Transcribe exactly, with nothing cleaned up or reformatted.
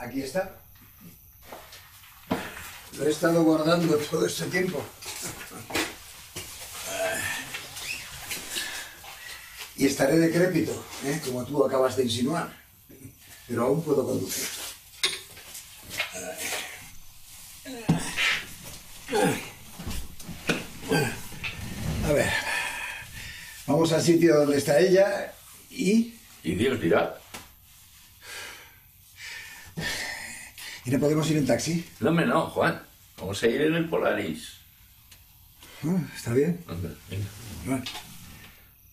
aquí está. Lo he estado guardando todo este tiempo. Y estaré decrépito, ¿eh? Como tú acabas de insinuar. Pero aún puedo conducir. A ver. Vamos al sitio donde está ella y... Y Dios dirá. ¿Y no podemos ir en taxi? No, me no, Juan. Vamos a ir en el Polaris. Ah, está bien. Anda, venga. Bueno.